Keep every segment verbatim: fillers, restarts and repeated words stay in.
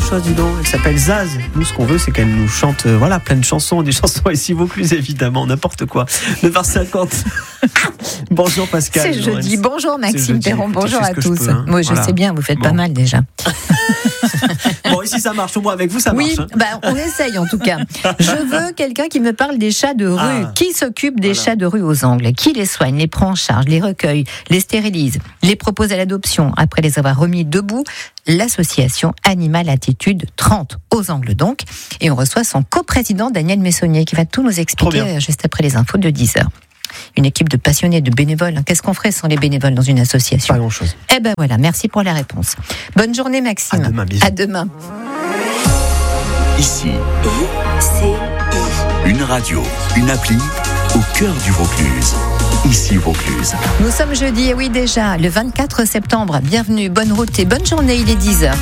chose, dis donc. Elle s'appelle Zaz. Nous, ce qu'on veut, c'est qu'elle nous chante, euh, voilà, plein de chansons, des chansons ici Vaucluse, évidemment, n'importe quoi. neuf heures cinquante. Bonjour Pascal. C'est jeudi. Bonjour Maxime Perron. Bonjour à tous. Je peux, hein. Moi, je voilà. sais bien, vous faites bon. Pas mal déjà. Bon, ici ça marche, au moins avec vous ça oui, marche. Oui, bah, on essaye en tout cas. Je veux quelqu'un qui me parle des chats de rue. Ah, qui s'occupe des voilà. chats de rue aux Angles? Qui les soigne, les prend en charge, les recueille, les stérilise, les propose à l'adoption après les avoir remis debout? L'association Animal Attitude trente aux Angles donc. Et on reçoit son coprésident Daniel Messonnier qui va tout nous expliquer juste après les infos de dix heures. Une équipe de passionnés, de bénévoles. Qu'est-ce qu'on ferait sans les bénévoles dans une association? Pas grand-chose. Eh ben voilà, merci pour la réponse. Bonne journée Maxime. À demain, bisous. À demain. Ici, I C I. Une radio, une appli au cœur du Vaucluse. Ici Vaucluse. Nous sommes jeudi, et oui déjà, le vingt-quatre septembre. Bienvenue, bonne route et bonne journée, il est dix heures.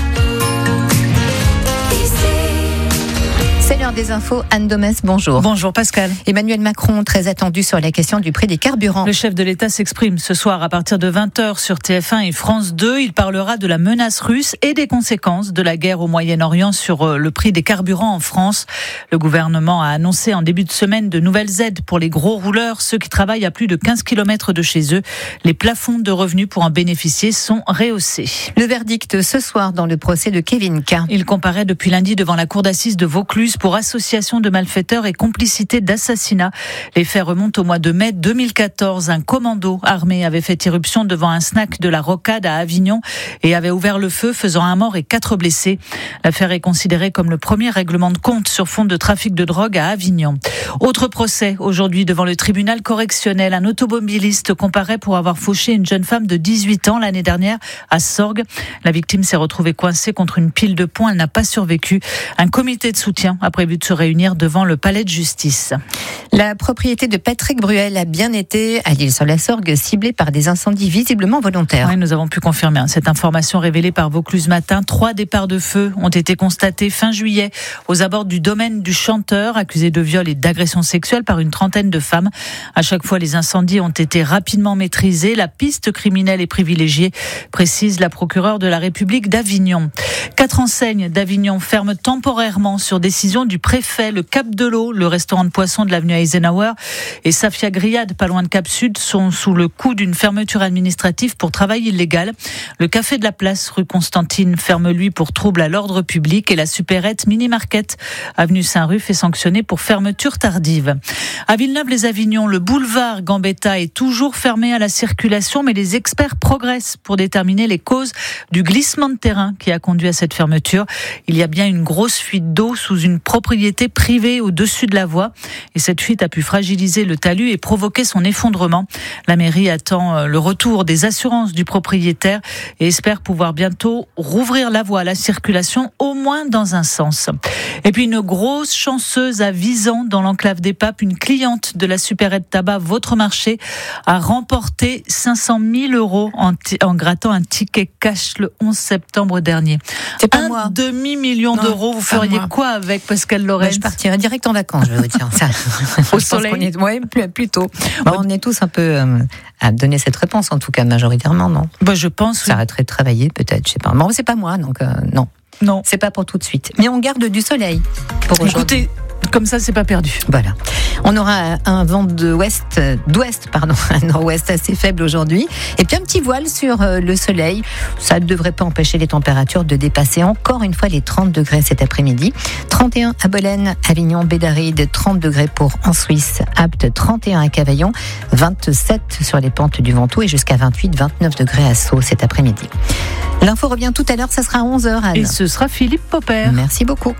C'est l'heure des infos. Anne Domès, bonjour. Bonjour Pascal. Emmanuel Macron, très attendu sur la question du prix des carburants. Le chef de l'État s'exprime ce soir à partir de vingt heures sur T F un et France deux. Il parlera de la menace russe et des conséquences de la guerre au Moyen-Orient sur le prix des carburants en France. Le gouvernement a annoncé en début de semaine de nouvelles aides pour les gros rouleurs, ceux qui travaillent à plus de quinze kilomètres de chez eux. Les plafonds de revenus pour en bénéficier sont rehaussés. Le verdict ce soir dans le procès de Kevin K. Il comparaît depuis lundi devant la cour d'assises de Vaucluse pour association de malfaiteurs et complicité d'assassinat. Les faits remontent au mois de mai deux mille quatorze. Un commando armé avait fait irruption devant un snack de la Rocade à Avignon et avait ouvert le feu, faisant un mort et quatre blessés. L'affaire est considérée comme le premier règlement de compte sur fond de trafic de drogue à Avignon. Autre procès aujourd'hui devant le tribunal correctionnel. Un automobiliste comparaît pour avoir fauché une jeune femme de dix-huit ans l'année dernière à Sorgues. La victime s'est retrouvée coincée contre une pile de poings. Elle n'a pas survécu. Un comité de soutien a prévu de se réunir devant le palais de justice. La propriété de Patrick Bruel a bien été, à l'Île-sur-la-Sorgue, ciblée par des incendies visiblement volontaires. Oui, nous avons pu confirmer hein, cette information révélée par Vaucluse Matin. Trois départs de feu ont été constatés fin juillet aux abords du domaine du chanteur, accusé de viol et d'agression sexuelle par une trentaine de femmes. À chaque fois, les incendies ont été rapidement maîtrisés. La piste criminelle est privilégiée, précise la procureure de la République d'Avignon. Quatre enseignes d'Avignon ferment temporairement sur décision du préfet. Le Cap de l'Eau, le restaurant de poissons de l'avenue Eisenhower et Safia Grillade, pas loin de Cap Sud, sont sous le coup d'une fermeture administrative pour travail illégal. Le Café de la Place, rue Constantine, ferme lui pour trouble à l'ordre public et la supérette Mini Market, avenue Saint-Ruf, est sanctionnée pour fermeture tardive. À Villeneuve-les-Avignon, le boulevard Gambetta est toujours fermé à la circulation, mais les experts progressent pour déterminer les causes du glissement de terrain qui a conduit à cette fermeture. Il y a bien une grosse fuite d'eau sous une propriété privée au-dessus de la voie et cette fuite a pu fragiliser le talus et provoquer son effondrement. La mairie attend le retour des assurances du propriétaire et espère pouvoir bientôt rouvrir la voie à la circulation, au moins dans un sens. Et puis une grosse chanceuse à Visan, dans l'enclave des Papes, une cliente de la supérette tabac Votre Marché a remporté cinq cent mille euros en, t- en grattant un ticket cash le onze septembre dernier. C'est pas un moi. demi-million Non, d'euros, vous feriez moi. Quoi avec Pascal Lorraine? Ben, je partirais direct en vacances, je vais vous dire ça. Au soleil. Oui, plutôt. Ben, on est tous un peu euh, à donner cette réponse, en tout cas majoritairement, non? Ben, je pense. Ça arrêterait de travailler, peut-être, je sais pas. Bon, c'est pas moi, donc euh, non. Non. C'est pas pour tout de suite. Mais on garde du soleil pour aujourd'hui. Écoutez, comme ça, c'est pas perdu. Voilà. On aura un vent de ouest, d'ouest, pardon, un nord-ouest assez faible aujourd'hui. Et puis un petit voile sur le soleil. Ça ne devrait pas empêcher les températures de dépasser encore une fois les trente degrés cet après-midi. trente et un à Bolène, Avignon, Bédaride, trente degrés pour en Suisse, Apt, trente et un à Cavaillon, vingt-sept sur les pentes du Ventoux et jusqu'à vingt-huit, vingt-neuf degrés à Sceaux cet après-midi. L'info revient tout à l'heure, ça sera à onze heures, Anne. Et ce sera Philippe Popper. Merci beaucoup.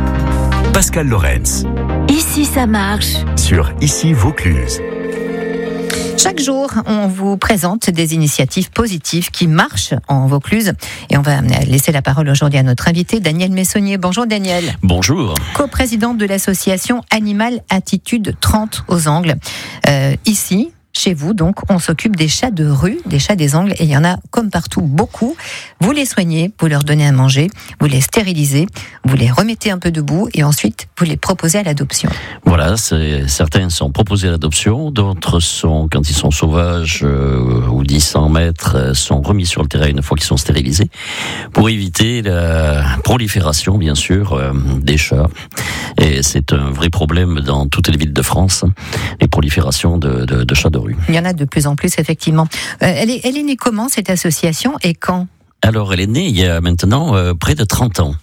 Pascal Lorenz. Ici ça marche. Sur Ici Vaucluse. Chaque jour, on vous présente des initiatives positives qui marchent en Vaucluse. Et on va laisser la parole aujourd'hui à notre invité, Daniel Messonnier. Bonjour Daniel. Bonjour. Co-président de l'association Animal Attitude trente aux Angles. Euh, ici, chez vous, donc, on s'occupe des chats de rue, des chats des angles, et il y en a comme partout beaucoup. Vous les soignez, vous leur donnez à manger, vous les stérilisez, vous les remettez un peu debout et ensuite vous les proposez à l'adoption. Voilà, c'est, certains sont proposés à l'adoption, d'autres sont, quand ils sont sauvages euh, ou dix cents mètres, sont remis sur le terrain une fois qu'ils sont stérilisés, pour éviter la prolifération, bien sûr, euh, des chats. Et c'est un vrai problème dans toutes les villes de France, les proliférations de, de, de chats de rue. Il y en a de plus en plus, effectivement. Euh, elle, est, elle est née comment, cette association, et quand ? Alors, elle est née il y a maintenant euh, près de trente ans.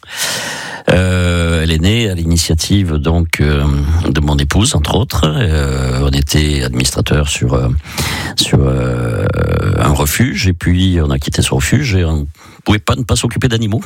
Euh, elle est née à l'initiative donc euh, de mon épouse, entre autres. Euh, on était administrateur sur euh, sur euh, un refuge, et puis on a quitté ce refuge et on pouvait pas ne pas s'occuper d'animaux.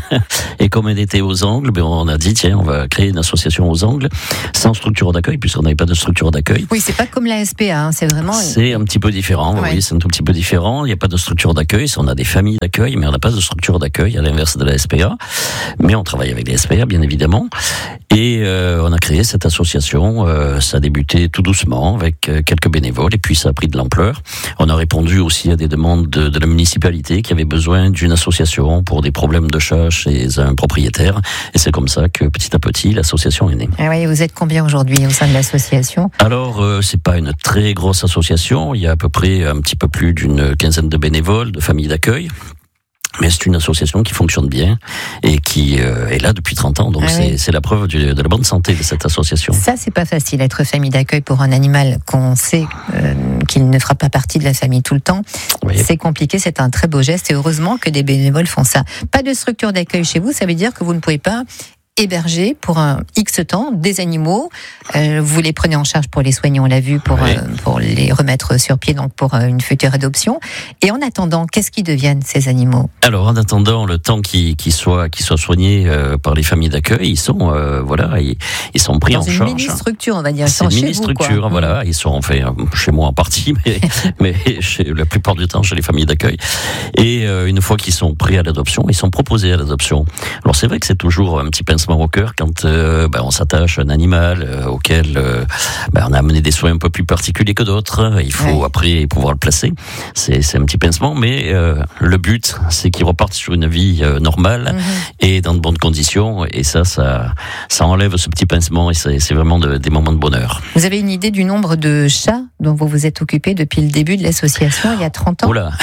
Et comme elle était aux Angles, ben on a dit tiens, on va créer une association aux Angles sans structure d'accueil, puisqu'on n'avait pas de structure d'accueil. Oui, c'est pas comme la S P A, hein, c'est vraiment. C'est un petit peu différent. Ouais. Oui, c'est un tout petit peu différent. Il n'y a pas de structure d'accueil. On a des familles d'accueil, mais on n'a pas de structure d'accueil, à l'inverse de la S P A. Mais on travaille avec les S P A, bien évidemment. Et euh, on a créé cette association. Euh, ça a débuté tout doucement avec euh, quelques bénévoles, et puis ça a pris de l'ampleur. On a répondu aussi à des demandes de, de la municipalité qui avait besoin d'une association pour des problèmes de chats chez un propriétaire. Et c'est comme ça que petit à petit l'association est née. Ah oui, vous êtes combien aujourd'hui au sein de l'association ? Alors euh, c'est pas une très grosse association. Il y a à peu près un petit peu plus d'une quinzaine de bénévoles, de familles d'accueil. Mais c'est une association qui fonctionne bien et qui euh, est là depuis trente ans. Donc ah c'est, oui. c'est la preuve du, de la bonne santé de cette association. Ça, c'est pas facile, être famille d'accueil pour un animal qu'on sait euh, qu'il ne fera pas partie de la famille tout le temps. Oui. C'est compliqué, c'est un très beau geste et heureusement que des bénévoles font ça. Pas de structure d'accueil chez vous, ça veut dire que vous ne pouvez pas héberger pour un X temps des animaux. Euh, vous les prenez en charge pour les soigner, on l'a vu, pour, oui. euh, pour les remettre sur pied, donc pour euh, une future adoption. Et en attendant, qu'est-ce qu'ils deviennent, ces animaux ? Alors, en attendant le temps qu'ils, qu'ils soient, qu'ils soient soignés euh, par les familles d'accueil, ils sont, euh, voilà, ils, ils sont pris dans en une charge. C'est une mini-structure, on va dire. C'est une mini-structure, voilà. Ils sont, enfin, chez moi en partie, mais, mais chez, la plupart du temps chez les familles d'accueil. Et euh, une fois qu'ils sont pris à l'adoption, ils sont proposés à l'adoption. Alors, c'est vrai que c'est toujours un petit pincement au cœur quand euh, ben, on s'attache à un animal euh, auquel euh, ben, on a amené des soins un peu plus particuliers que d'autres. Il faut ouais. après pouvoir le placer. C'est, c'est un petit pincement, mais euh, le but, c'est qu'il reparte sur une vie euh, normale mm-hmm. et dans de bonnes conditions. Et ça, ça, ça enlève ce petit pincement et c'est, c'est vraiment de, des moments de bonheur. Vous avez une idée du nombre de chats dont vous vous êtes occupé depuis le début de l'association, il y a trente ans ? Oula.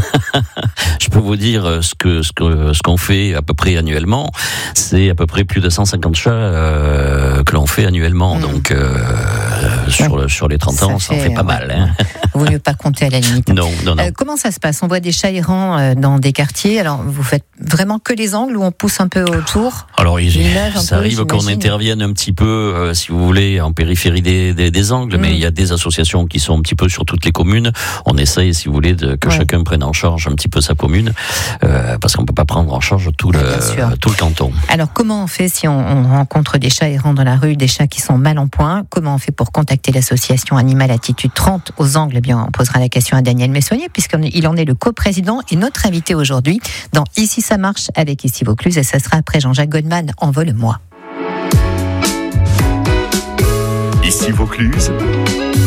Je peux vous dire ce que ce que ce qu'on fait à peu près annuellement, c'est à peu près plus de cent cinquante chats euh, que l'on fait annuellement. Mmh. Donc euh, sur le, sur les trente ça ans, ça en fait pas mal. Hein. Vaut mieux pas compter à la limite. Non, non, non. Euh, comment ça se passe ? On voit des chats errants dans des quartiers. Alors vous faites vraiment que les angles ou on pousse un peu autour ? Alors il, ça peu, arrive j'imagine. Qu'on intervienne un petit peu, euh, si vous voulez, en périphérie des, des, des angles, mmh. mais il y a des associations qui sont un petit peu sur toutes les communes. On essaye, si vous voulez, de, que ouais. chacun prenne en charge un petit peu sa commune, euh, parce qu'on peut pas prendre en charge tout le euh, tout le canton. Alors comment on fait si on, on rencontre des chats errants dans la rue, des chats qui sont mal en point ? Comment on fait pour contacter l'association Animal Attitude trente aux Angles ? Eh bien, on posera la question à Daniel Messonnier, puisqu'il en est le coprésident et notre invité aujourd'hui dans Ici ça marche avec Ici Vaucluse, et ça sera après Jean-Jacques Goldman, Envole-moi. Ici Vaucluse.